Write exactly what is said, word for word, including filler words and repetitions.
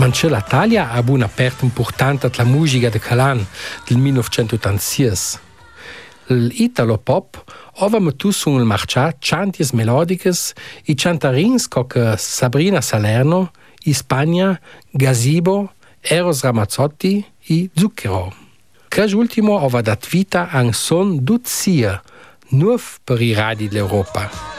Manche l'Italia ha una parte importante alla musica de Calan del millenovecentottantasei. L'Italo Pop ova metu sun il marcià chanties melodicas e cantarins come Sabrina Salerno, in Spagna, Gazebo, Eros Ramazzotti e Zucchero. Quest'ultimo ultimo ova dat vita a un son d'uzia, nuov per i radi dell'Europa.